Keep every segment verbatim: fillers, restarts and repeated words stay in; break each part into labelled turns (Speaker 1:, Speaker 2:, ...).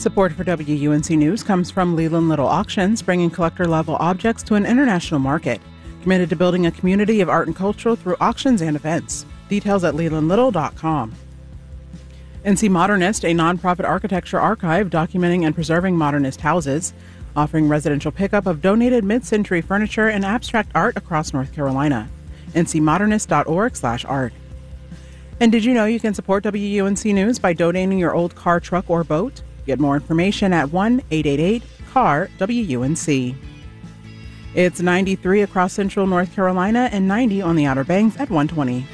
Speaker 1: Support for W U N C News comes from Leland Little Auctions, bringing collector-level objects to an international market. Committed to building a community of art and culture through auctions and events. Details at leland little dot com. N C Modernist, a nonprofit architecture archive documenting and preserving modernist houses, offering residential pickup of donated mid-century furniture and abstract art across North Carolina. N C modernist dot org slash art. And did you know you can support W U N C News by donating your old car, truck, or boat? Get more information at one eight eight eight C A R W U N C. It's ninety-three across central North Carolina and ninety on the Outer Banks at one twenty.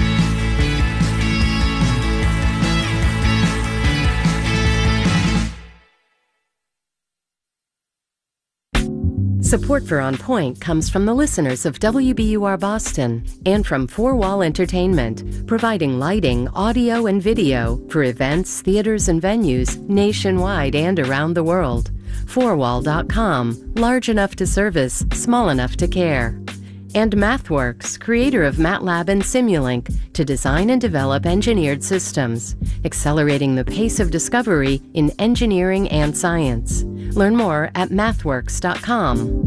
Speaker 2: Support for On Point comes from the listeners of W B U R Boston and from Four Wall Entertainment, providing lighting, audio, and video for events, theaters, and venues nationwide and around the world. four wall dot com, large enough to service, small enough to care. And MathWorks, creator of MATLAB and Simulink, to design and develop engineered systems, accelerating the pace of discovery in engineering and science. Learn more at mathworks dot com.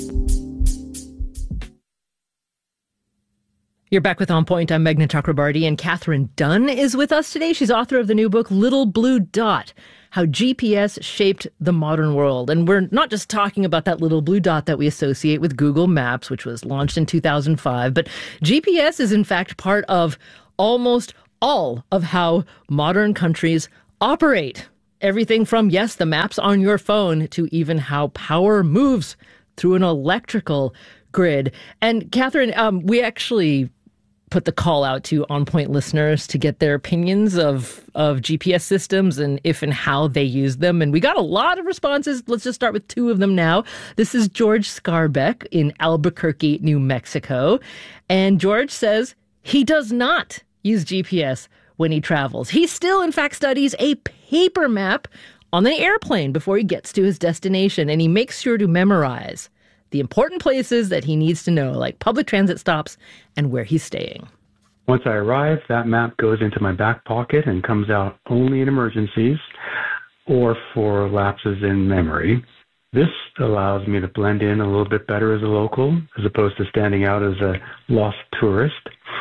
Speaker 3: You're back with On Point. I'm Meghna Chakrabarty, and Catherine Dunn is with us today. She's author of the new book, Little Blue Dot, How G P S Shaped the Modern World. And we're not just talking about that little blue dot that we associate with Google Maps, which was launched in two thousand five, but G P S is in fact part of almost all of how modern countries operate. Everything from, yes, the maps on your phone to even how power moves through an electrical grid. And Catherine, um, we actually put the call out to On Point listeners to get their opinions of, of G P S systems and if and how they use them. And we got a lot of responses. Let's just start with two of them now. This is George Scarbeck in Albuquerque, New Mexico. And George says he does not use G P S when he travels. He still, in fact, studies a paper map on the airplane before he gets to his destination. And he makes sure to memorize the important places that he needs to know, like public transit stops and where he's staying.
Speaker 4: Once I arrive, that map goes into my back pocket and comes out only in emergencies or for lapses in memory. This allows me to blend in a little bit better as a local, as opposed to standing out as a lost tourist.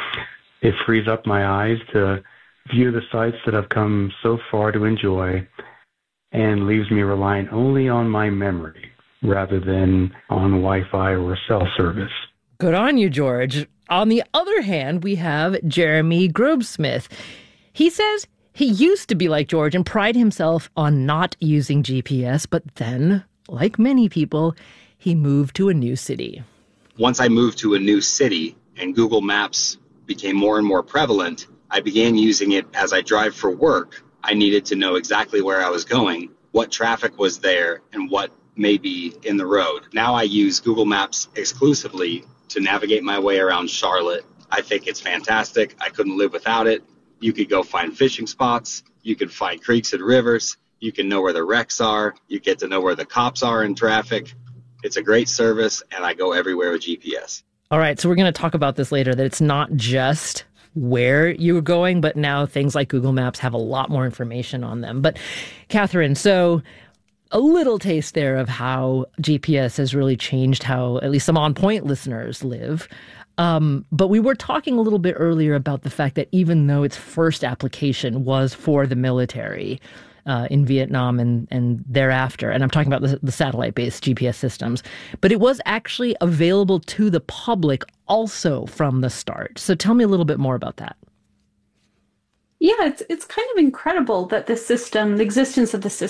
Speaker 4: It frees up my eyes to view the sites that I've come so far to enjoy and leaves me relying only on my memory rather than on Wi-Fi or cell service.
Speaker 3: Good on you, George. On the other hand, we have Jeremy Grobesmith. He says he used to be like George and pride himself on not using G P S, but then, like many people, he moved to a new city.
Speaker 5: Once I moved to a new city and Google Maps became more and more prevalent, I began using it as I drive for work. I needed to know exactly where I was going, what traffic was there, and what may be in the road. Now I use Google Maps exclusively to navigate my way around Charlotte. I think it's fantastic. I couldn't live without it. You could go find fishing spots. You could find creeks and rivers. You can know where the wrecks are. You get to know where the cops are in traffic. It's a great service, and I go everywhere with G P S.
Speaker 3: All right, so we're going to talk about this later, that it's not just where you're going, but now things like Google Maps have a lot more information on them. But Catherine, so a little taste there of how G P S has really changed how at least some On Point listeners live. Um, but we were talking a little bit earlier about the fact that even though its first application was for the military uh, in Vietnam and, and thereafter, and I'm talking about the, the satellite-based G P S systems, but it was actually available to the public also from the start. So tell me a little bit more about that.
Speaker 6: Yeah, it's it's kind of incredible that the system, the existence of the system,